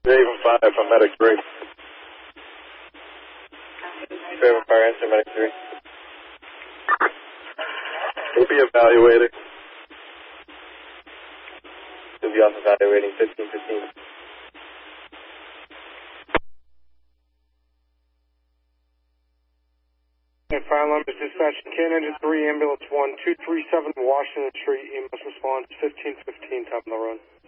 Raven 5, I'm medic 3. Raven Fire answer, medic 3. We'll be evaluating. We'll be on evaluating 1515. Fire alarm is dispatched. Can Engine 3, Ambulance 1, 237 Washington Street. EMS response 1515, top of the run.